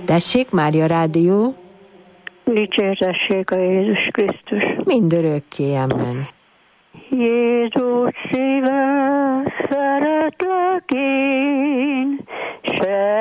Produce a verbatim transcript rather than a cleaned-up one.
Tessék, Mária Rádió. Dicsértessék a Jézus Krisztus. Mindörökké, amen. Jézus szíve